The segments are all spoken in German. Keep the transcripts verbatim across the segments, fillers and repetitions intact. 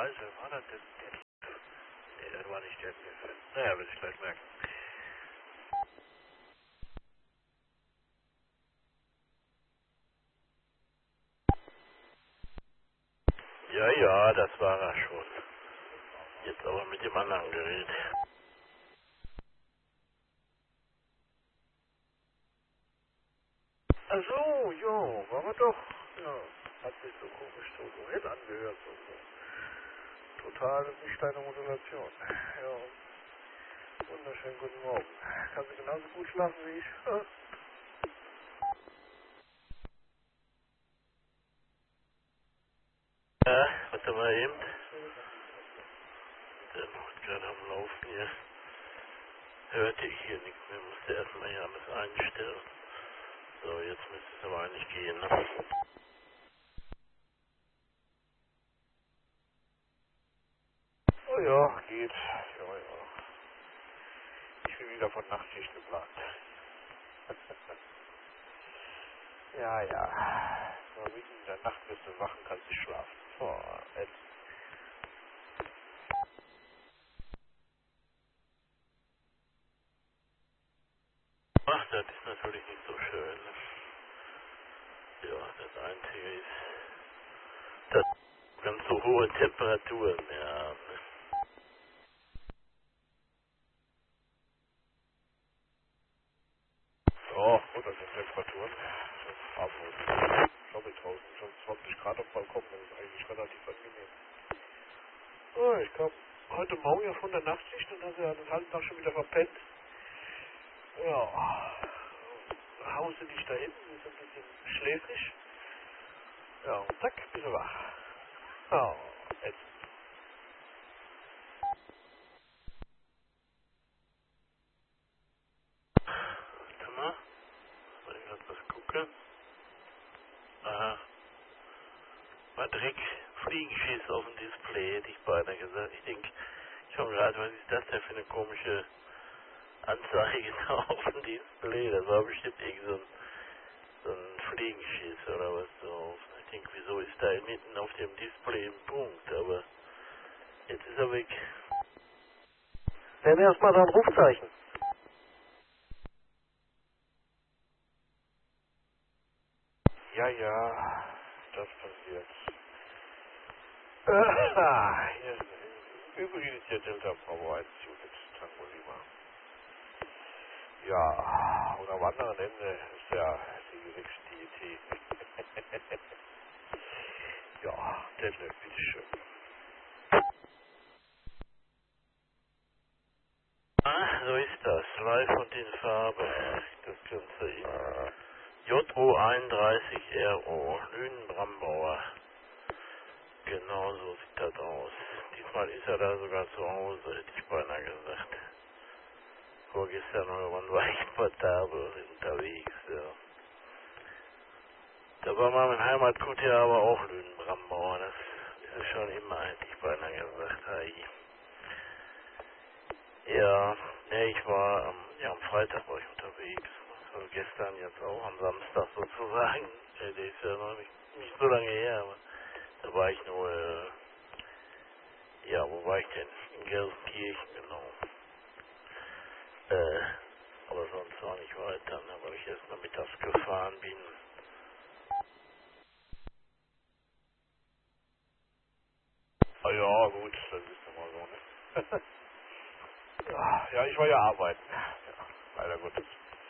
Scheiße, war das denn der? Nee, das war nicht der. Naja, will ich gleich merken. Ja, ja, das war er schon. Jetzt aber mit dem anderen Gerät. Ach so, jo, war wir doch. Ja, hat sich so komisch so korrekt angehört. So, so. Totale nicht deine Modulation. Ja, wunderschönen guten Morgen. Kannst du genauso gut schlafen wie ich? Ja, warte mal eben. Der macht gerade am Laufen hier. Hörte ich hier nichts mehr. Musste erstmal hier alles einstellen. So, jetzt müsste es aber eigentlich gehen, ne? Oh ja, geht. Ja, ja. Ich bin wieder von Nachtschicht geplant. Ja, ja. So mitten in der Nacht bist du wach und kannst nicht schlafen. Boah, Ed. Ach, das ist natürlich nicht so schön. Ja, das Einzige ist, dass ganz so hohe Temperaturen mehr haben. Ne? Oh, gut, das sind Temperaturen. Das ist harmlos. Schau mal draußen, schon zwanzig Grad auf dem Balkon, das ist eigentlich relativ angenehm. Oh, ich kam heute Morgen ja von der Nachtschicht und dann ja den halben Tag schon wieder verpennt. Ja, hause dich da hinten, ist ein bisschen schläfrig. Ja, und zack, bist du wach. Oh, jetzt. Warte mal, soll ich grad was gucken? Aha, war Dreck, Fliegenschiss auf dem Display, hätte ich beinahe gesagt. Ich denke schon gerade, was ist das denn für eine komische Anzeige da auf dem Display? Das war bestimmt irgend so ein, so ein Fliegenschiss oder was drauf. Ich denke, wieso ist da mitten auf dem Display ein Punkt, aber jetzt ist er weg. Dann erstmal ein Rufzeichen. Ja, ja, das passiert. Ah, hier ist übrigens der Delta Bravo eins Unit Tango Lima. Ja, und am anderen Ende ist ja die sechs D T. Ja, Delta, bitteschön. Ah, so ist das. Live und in Farbe. Das Ganze in J O einunddreißig R O, Lünen-Brambauer. Genau so sieht das aus. Diesmal ist er da sogar zu Hause, hätte ich beinahe gesagt. Vorgestern oder wann war ich portabel unterwegs, ja. Da war mal mein Heimatgut ja aber auch Lünen-Brambauer. Das ist es schon immer, hätte ich beinahe gesagt. Hey. Ja, ne, ich war am, ja, am Freitag war ich unterwegs. Also gestern jetzt auch am Samstag sozusagen. Ja, der ist ja noch nicht, nicht so lange her, aber da war ich nur, äh, ja, wo war ich denn? In Gelsenkirchen, genau. Äh, aber sonst auch nicht weiter, ne, weil ich erst nachmittags gefahren bin. Ah ja, gut, das ist immer so, ne? Ja, ja, ich war ja arbeiten. Ja, leider Gottes.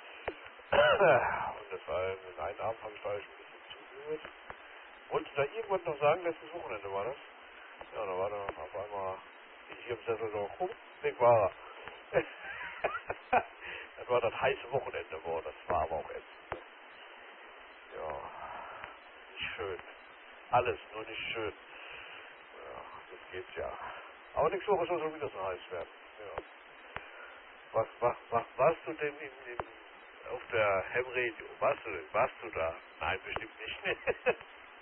Und deshalb, den einen Abend habe ich da ein bisschen zugehört. Wolltest du da irgendwas noch sagen? Letztes Wochenende war das? Ja, da war da auf einmal, ich hier im Sessel so, rum, weg war er. Das war das heiße Wochenende, boah, das war aber auch ätzend. Ja, nicht schön. Alles, nur nicht schön. Ja, das geht ja. Aber nächste Woche soll schon wieder so heiß werden. Ja. Was, was, was, warst du denn in, in, auf der Ham Radio? Warst du denn? Warst du da? Nein, bestimmt nicht.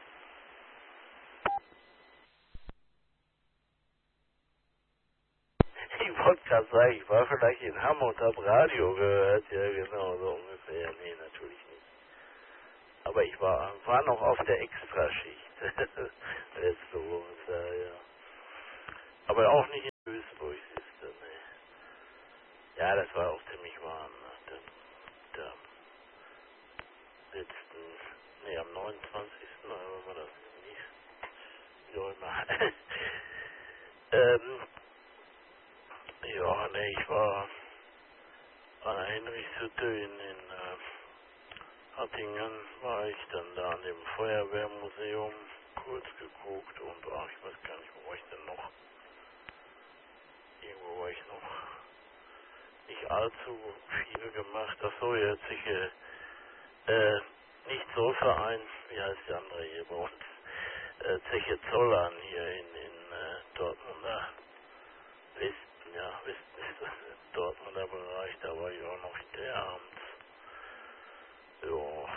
Ich wollte gerade sagen, ich war vielleicht in Hamm und hab Radio gehört. Ja, genau, so ungefähr. Nee, natürlich nicht. Aber ich war, war noch auf der Extraschicht. Letzte Woche, ja, ja. Aber auch nicht in Duisburg, siehst du, ne. Ja, das war auch ziemlich warm, ne. Da, da letzten, ne, am neunundzwanzigsten oder war das nicht? Wie auch immer. ähm, ja, ne, ich war an der Heinrichshütte in, in äh, Hattingen, war ich dann da an dem Feuerwehrmuseum kurz geguckt und ach, ich weiß gar nicht, wo war ich denn noch? Irgendwo war ich noch nicht allzu viel gemacht. Ach so, jetzt ich, äh, äh, nicht Zollverein, wie heißt der andere hier bei uns? Äh, Zeche Zollern hier in, in äh, Dortmunder Westen, ja, Westen ist das, Dortmunder Bereich, da war ich auch noch hinterher abends. Ja.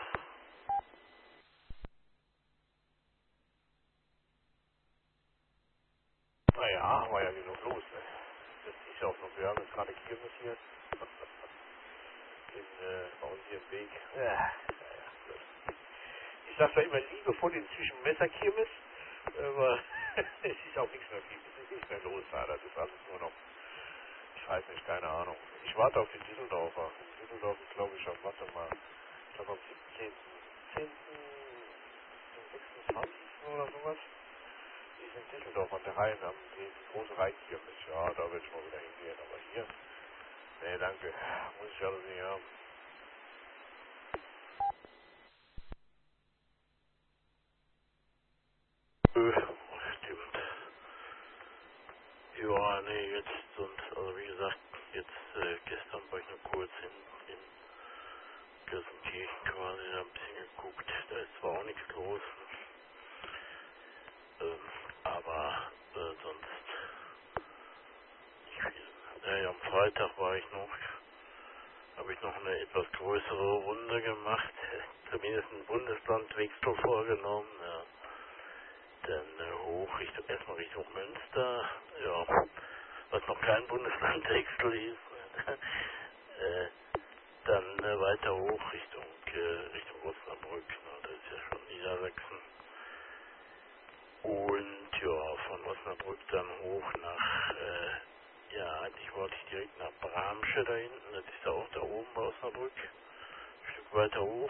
Naja, war ja genug los. Ne? Das ist ja auch noch, wir haben jetzt gerade Kirmes hier. In, äh, bei uns hier im Weg. Ja, ja, ja. Ich sag da immer liebevoll inzwischen Messerkirmes, aber es ist auch nichts mehr viel, es ist nichts mehr los da, das ist alles nur noch, ich weiß nicht, keine Ahnung. Ich warte auf den Düsseldorfer. In Düsseldorf ist glaube ich am, warte mal, ich glaube am siebzehnten, zehnten, sechsundzwanzigsten oder sowas. Die ist in Düsseldorf an der Rhein, am die große Rheinkirmes. Ja, da will ich mal wieder hingehen, aber hier, nee, danke, muss ich alles nicht haben. Äh, stimmt. Ja, nee, jetzt sonst, also wie gesagt, jetzt äh, gestern war ich nur kurz in, in Gelsenkirchen quasi, da ein bisschen geguckt, da ist zwar auch nichts los, ähm, aber äh, sonst nicht viel. Naja, am Freitag war ich noch, habe ich noch eine etwas größere Runde gemacht, zumindest einen Bundeslandwechsel vorgenommen, ja. Dann äh, hoch Richtung, erstmal Richtung Münster, ja, was noch kein Bundeslandwechsel ist. äh, dann äh, weiter hoch Richtung äh, Richtung Osnabrück, ne, das ist ja schon Niedersachsen. Und ja, von Osnabrück dann hoch nach, äh, ja, eigentlich wollte ich direkt nach Bramsche da hinten, das ist ja auch da oben bei Osnabrück, ein Stück weiter hoch.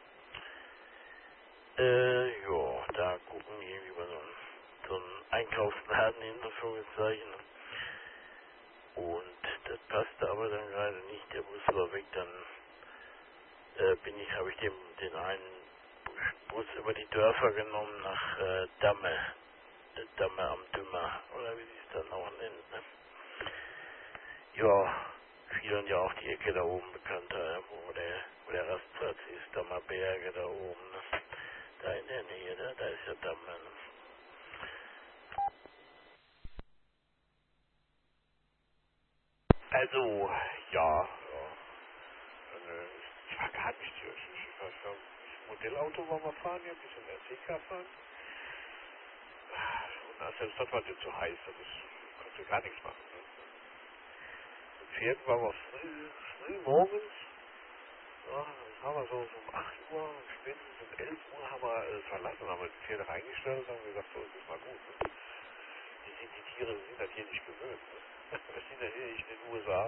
Äh, ja, da gucken irgendwie bei so einem, so einem Einkaufsladen in Anführungszeichen. Und das passte aber dann gerade nicht, der Bus war weg, dann äh, bin ich, habe ich dem, den einen Bus über die Dörfer genommen nach äh, Damme, äh, Damme am Dümmer, oder wie sie es dann auch nennen. Ne? Ja, vielen ja auch die Ecke da oben bekannter, wo der, wo der Rastplatz ist, Dammer Berge da oben, ne? Da in der Nähe, da, da ist ja Damme. Ne? Also, ja, ja. Äh, ich war gar nicht, ich, ich war schon, ich Modellauto war mal fahren, ja, ein bisschen R C K fahren. Und na, selbst das war dir zu heiß, das ist, konntest du gar nichts machen. Ne? Mit Pferden waren wir früh, früh morgens, ja, dann haben wir so, so um acht Uhr, spätestens um elf Uhr haben wir äh, verlassen, haben wir die Pferde reingestellt und haben gesagt, so, das ist mal gut. Ne? Die, sind, die Tiere sind das hier nicht gewöhnt. Ne? Wir sind ja hier nicht in den U S A.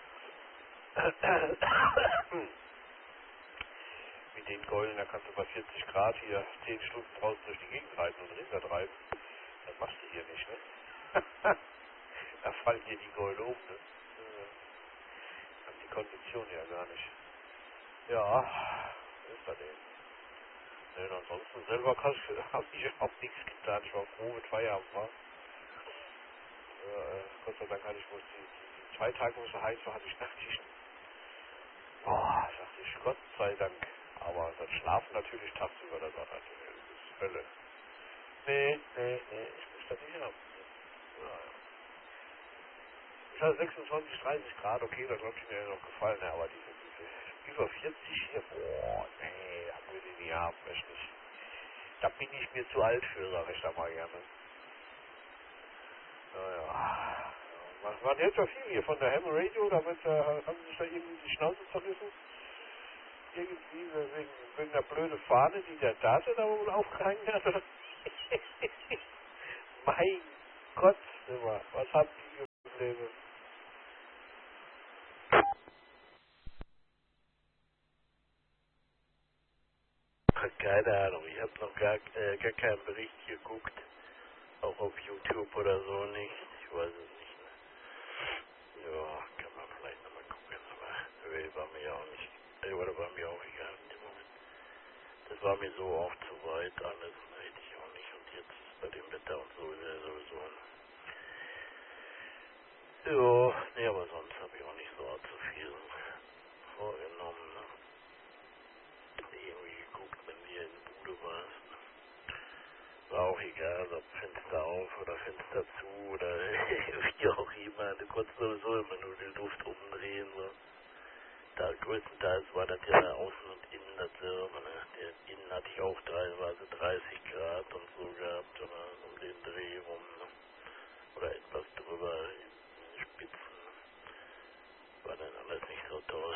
Mit den Geulen, da kannst du bei vierzig Grad hier zehn Stunden draußen durch die Gegend reiten und Rinder treiben. Das machst du hier nicht, ne? Da fallen dir die Geulen um, ne? Äh, Hat die Kondition ja gar nicht. Ja, ist das eben. Ne, und ansonsten selber habe ich auch nichts getan. Ich war froh mit Feierabend war. Ja, äh, Gott sei Dank hatte ich wohl die, die, die zwei Tage, wo es so heiß war, hatte ich Nachtschichten. Boah, dachte ich, Gott sei Dank. Aber das Schlafen natürlich tagsüber, das war natürlich, das ist Hölle. Nee, nee, nee, ich möchte das nicht haben. Ja, ja. Ich hatte sechsundzwanzig, dreißig Grad, okay, das hat mir ja noch gefallen, ja, aber diese, diese über vierzig hier, boah, nee, das will ich nie haben, echt nicht. Da bin ich mir zu alt für, sag ich da mal gerne. Naja. Man, man hört ja viel hier von der Ham Radio, da wird, äh, haben sich da irgendwie die Schnauze zerrissen. Irgendwie wegen, wegen der blöde Fahne, die der Date da wohl aufgehangen hat. Mein Gott. Immer. Was habt ihr für Probleme? Keine Ahnung, ich habe noch gar, äh, gar keinen Bericht geguckt. Auch auf YouTube oder so nicht. Ich weiß es nicht. Ne? Ja, kann man vielleicht nochmal gucken, aber äh, war mir ja auch nicht, äh, oder war mir auch egal in dem Moment. Das war mir so auch zu weit alles, ne, hätte ich auch nicht. Und jetzt bei dem Wetter und so ist er sowieso. Ja, nee, aber sonst habe ich auch nicht so allzu viel vorgenommen. Ne? Irgendwie geguckt, wenn wir in der Bude warst. Ne? War auch egal, ob Fenster auf oder Fenster zu oder wie auch immer. Du konntest sowieso immer nur die Luft umdrehen. So. Da größtenteils war das ja außen und innen dasselbe. Ne? Der, innen hatte ich auch teilweise dreißig Grad und so gehabt, oder um den Dreh rum. Ne? Oder etwas drüber in den Spitzen. War dann alles nicht so toll.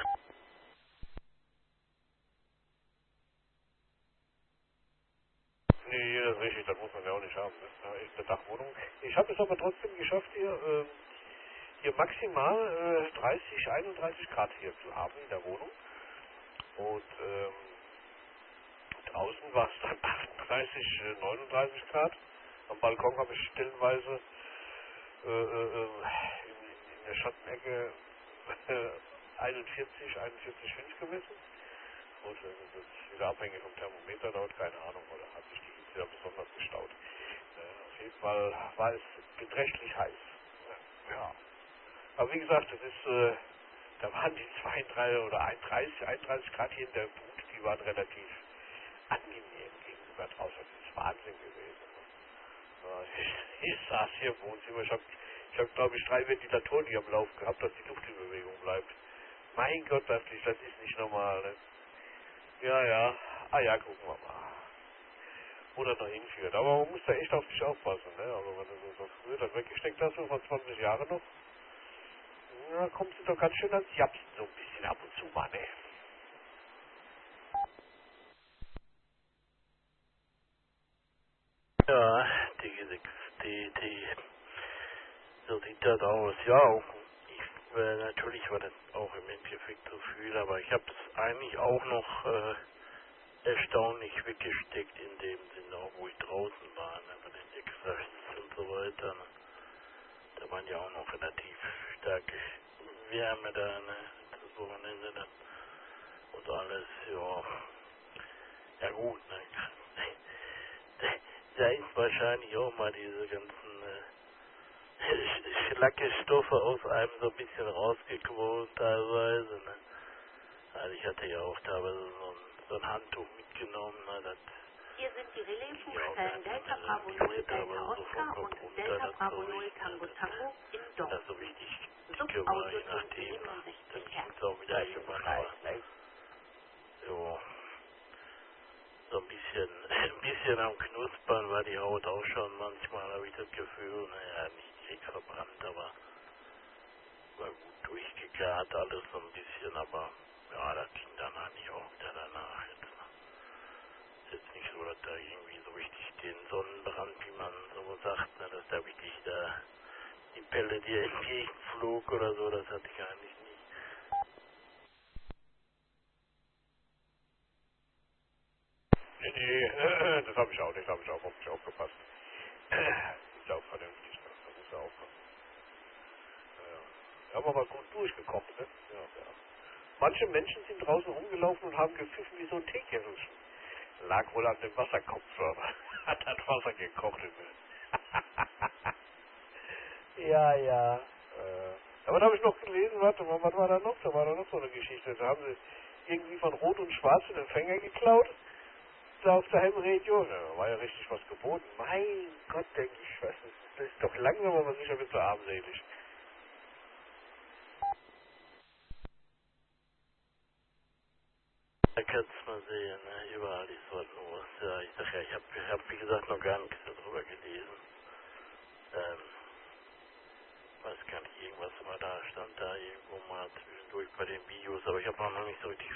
Nee, das ist richtig, das muss man ja auch nicht haben. Ne? Ja, echt eine Dachwohnung. Ich habe es aber trotzdem geschafft, hier, ähm, hier maximal äh, dreißig, einunddreißig Grad hier zu haben in der Wohnung. Und ähm, draußen war es dann achtunddreißig, äh, neununddreißig Grad. Am Balkon habe ich stellenweise äh, äh, in, in der Schattenecke äh, einundvierzig, einundvierzig Komma fünf gemessen. Und äh, das ist wieder abhängig vom Thermometer, dort keine Ahnung, oder hat sich die Hitze ja besonders gestaut. Äh, auf jeden Fall war es beträchtlich heiß. Ja. Aber wie gesagt, das ist, äh, da waren die zweiunddreißig oder einunddreißig, einunddreißig Grad hier in der Bude, die waren relativ angenehm gegenüber draußen. Das ist Wahnsinn gewesen. Ja, ich, ich saß hier im Wohnzimmer, ich habe, ich hab, glaube ich, drei Ventilatoren hier am Laufen gehabt, dass die Luft in Bewegung bleibt. Mein Gott, das ist, das ist nicht normal. Ne? Ja, ja. Ah ja, gucken wir mal. Wo das noch hinführt. Aber man muss da echt auf dich aufpassen. Ne? Also wenn du so, so früh das weggesteckt hast, so vor zwanzig Jahren noch, ja, kommst du doch ganz schön ans Japsen, so ein bisschen ab und zu mal, ne? Ja, die, die, die, so sieht das aus. Ja, auch, ich, äh, natürlich war das auch im Endeffekt zu viel, aber ich habe es eigentlich auch noch äh, erstaunlich weggesteckt in dem Sinne, auch wo ich draußen war, ne, bei den Extras und so weiter. Ne. Da waren ja auch noch relativ starke Wärme da, ne, das Wochenende dann und alles, ja. Ja gut, ne. Da, da ist wahrscheinlich auch mal diese ganzen äh, schlacke Stoffe aus einem so ein bisschen rausgequollen teilweise, ne. Also ich hatte ja auch teilweise so ein, so ein Handtuch mitgenommen, ne, das Hier sind die ging ja auch dann, Relaisfunkstellen Delta äh, Bravo lief null, ja Delta teilweise so vom Oscar Kopf und runter, Delta das Bravo null Zeug, ne, Tango das, Tango in wenn Dorf. das so richtig dicke war, je Subaudioton nachdem, dann siebenundsechzig ging Hertz. es auch wieder irgendwann, aber so, so ein bisschen, ein bisschen am Knuspern war die Haut auch schon manchmal, habe ich das Gefühl, naja, nicht direkt verbrannt, aber war gut durchgegart alles so ein bisschen, aber ja, das ging dann eigentlich auch wieder danach jetzt. Ne. Ist jetzt nicht so, dass da irgendwie so richtig den Sonnenbrand, wie man so sagt, ne, dass da wirklich da die Pelle dir entgegenflog oder so, das hatte ich eigentlich nicht. Nee, nee, das habe ich auch nicht, da habe ich auch auf mich aufgepasst. Ist ja auch vernünftig, ne? Da muss ja aufpassen. Ja, ja. Haben wir aber gut durchgekommen, ne? Ja, ja. Manche Menschen sind draußen rumgelaufen und haben gepfiffen wie so ein Teekessel. Lag wohl an dem Wasserkopf, aber hat das Wasser gekocht. Ne? Ja, ja. Äh, aber da habe ich noch gelesen, warte mal, was war da noch? Da war da noch so eine Geschichte. Da haben sie irgendwie von Rot und Schwarz den Empfänger geklaut. Da auf der Heimradio. Da war ja richtig was geboten. Mein Gott, denke ich, was ist, das ist doch langsam, aber sicher wird so armselig. Da kannst du mal sehen, ne? Überall ist was los. Ja, ich sag ja, ich habe, ich hab, wie gesagt, noch gar nichts darüber gelesen. Ähm, weiß gar nicht, irgendwas war da, stand da irgendwo mal zwischendurch bei den Videos, aber ich habe auch noch nicht so richtig